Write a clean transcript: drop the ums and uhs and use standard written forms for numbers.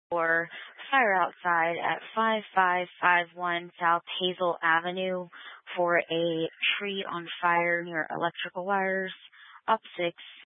for fire outside at 5551 South Hazel Avenue for a tree on fire near electrical wires. Op 6